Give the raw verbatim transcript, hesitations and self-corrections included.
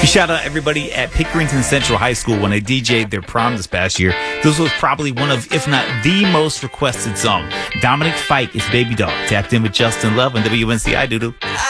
We shout out everybody at Pickerington Central High School when they D J'd their prom this past year. This was probably one of, if not the most requested song. Dominic Fike is Baby Doll. Tapped in with Justin Love on W N C I Doodoo.